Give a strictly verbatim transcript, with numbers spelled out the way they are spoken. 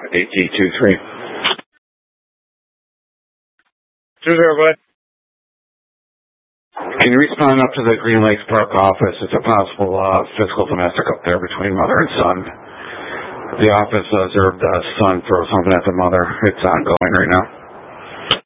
eight D two three. two zero, bud. Can you respond up to the Green Lakes Park office? It's a possible uh, physical domestic up there between mother and son. The office uh, observed uh, son throw something at the mother. It's ongoing right now.